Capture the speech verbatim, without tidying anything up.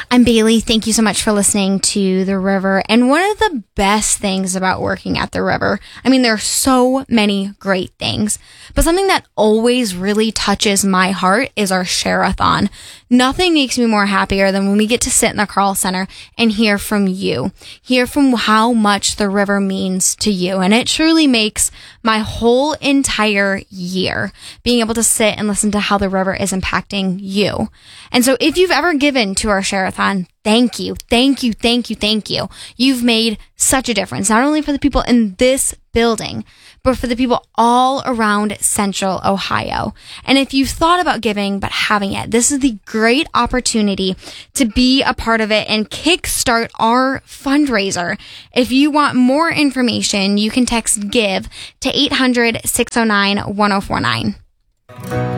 I'm Bailey. Thank you so much for listening to The River. And one of the best things about working at The River, I mean, there are so many great things, but something that always really touches my heart is our share-a-thon. Nothing makes me more happier than when we get to sit in the Carl Center and hear from you, hear from how much The River means to you. And it truly makes my whole entire year being able to sit and listen to how The River is impacting you. And so if you've ever given to our share-a-thon, thank you, thank you, thank you, thank you. You've made such a difference, not only for the people in this building, but for the people all around Central Ohio. And if you've thought about giving but haven't yet, this is the great opportunity to be a part of it and kickstart our fundraiser. If you want more information, you can text GIVE to eight hundred, six oh nine, one oh four nine.